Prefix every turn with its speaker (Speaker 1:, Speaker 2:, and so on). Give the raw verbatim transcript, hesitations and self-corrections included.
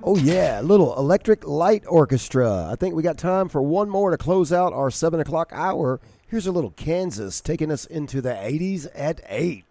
Speaker 1: Oh, yeah, a little Electric Light Orchestra. I think we got time for one more to close out our seven o'clock hour. Here's a little Kansas taking us into the eighties at eight.